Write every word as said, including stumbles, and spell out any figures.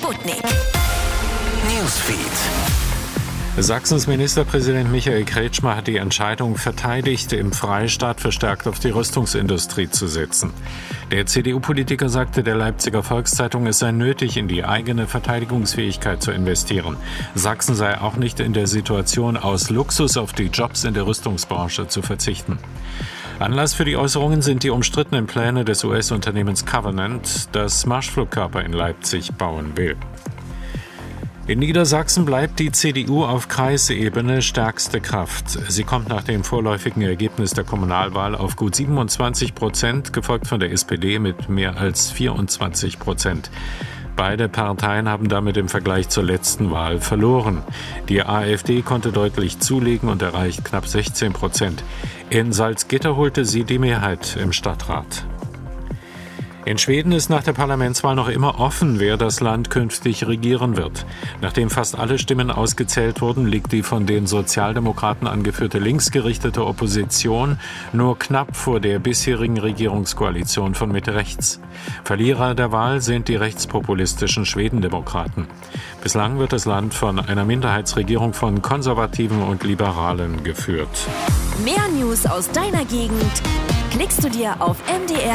Sputnik. Newsfeed. Sachsens Ministerpräsident Michael Kretschmer hat die Entscheidung verteidigt, im Freistaat verstärkt auf die Rüstungsindustrie zu setzen. Der C D U-Politiker sagte der Leipziger Volkszeitung, es sei nötig, in die eigene Verteidigungsfähigkeit zu investieren. Sachsen sei auch nicht in der Situation, aus Luxus auf die Jobs in der Rüstungsbranche zu verzichten. Anlass für die Äußerungen sind die umstrittenen Pläne des U S-Unternehmens Covenant, das Marschflugkörper in Leipzig bauen will. In Niedersachsen bleibt die C D U auf Kreisebene stärkste Kraft. Sie kommt nach dem vorläufigen Ergebnis der Kommunalwahl auf gut siebenundzwanzig Prozent, gefolgt von der S P D mit mehr als vierundzwanzig Prozent. Beide Parteien haben damit im Vergleich zur letzten Wahl verloren. Die AfD konnte deutlich zulegen und erreicht knapp sechzehn Prozent. In Salzgitter holte sie die Mehrheit im Stadtrat. In Schweden ist nach der Parlamentswahl noch immer offen, wer das Land künftig regieren wird. Nachdem fast alle Stimmen ausgezählt wurden, liegt die von den Sozialdemokraten angeführte linksgerichtete Opposition nur knapp vor der bisherigen Regierungskoalition von Mitte-Rechts. Verlierer der Wahl sind die rechtspopulistischen Schwedendemokraten. Bislang wird das Land von einer Minderheitsregierung von Konservativen und Liberalen geführt. Mehr News aus deiner Gegend klickst du dir auf m d r